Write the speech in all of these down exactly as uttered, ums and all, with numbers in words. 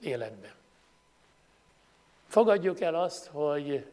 életben. Fogadjuk el azt, hogy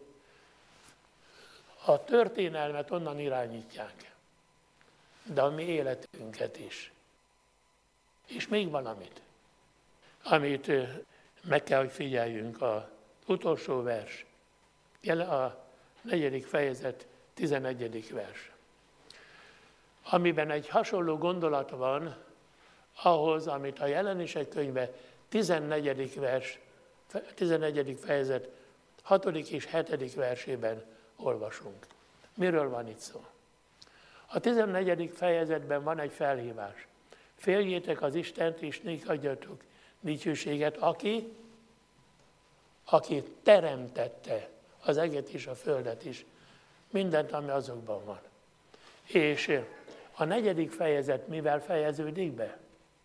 a történelmet onnan irányítják, de a mi életünket is. És még valamit, amit meg kell, hogy figyeljünk, az utolsó vers, a negyedik fejezet tizennegyedik vers, amiben egy hasonló gondolat van ahhoz, amit a Jelenések könyve tizennegyedik vers, tizennegyedik fejezet hatodik és hetedik versében olvasunk. Miről van itt szó? A tizennegyedik fejezetben van egy felhívás. Féljétek az Istent, és nék adjatok dicsőséget, aki, aki teremtette az eget és a földet is, mindent, ami azokban van. És a negyedik fejezet mivel fejeződik be?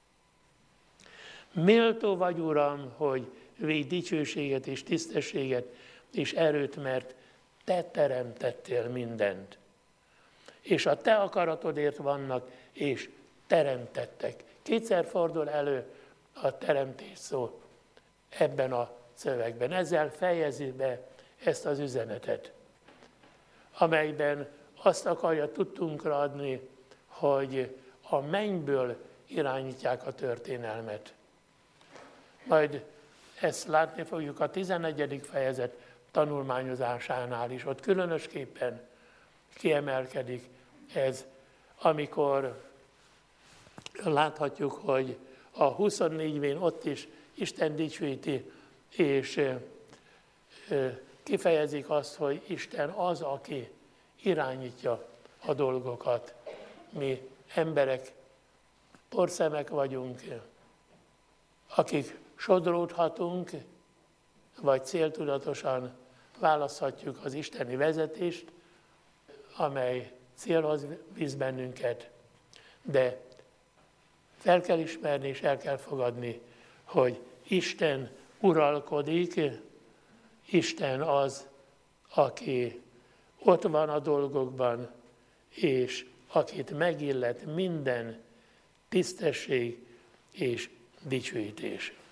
Méltó vagy, Uram, hogy védj dicsőséget és tisztességet és erőt, mert te teremtettél mindent. És a te akaratodért vannak, és teremtettek. Kétszer fordul elő a teremtés szó ebben a szövegben. Ezzel fejezi be ezt az üzenetet, amelyben azt akarja tudtunkra adni, hogy a mennyből irányítják a történelmet. Majd ezt látni fogjuk a tizennegyedik fejezet tanulmányozásánál is. Ott különösképpen kiemelkedik ez, amikor láthatjuk, hogy a huszonnégyben ott is Isten dicsőíti, és kifejezik azt, hogy Isten az, aki irányítja a dolgokat. Mi emberek, porszemek vagyunk, akik sodródhatunk, vagy céltudatosan választhatjuk az isteni vezetést, amely célhoz visz bennünket, de fel kell ismerni és el kell fogadni, hogy Isten uralkodik, Isten az, aki ott van a dolgokban, és akit megillet minden tisztesség és dicsőítés.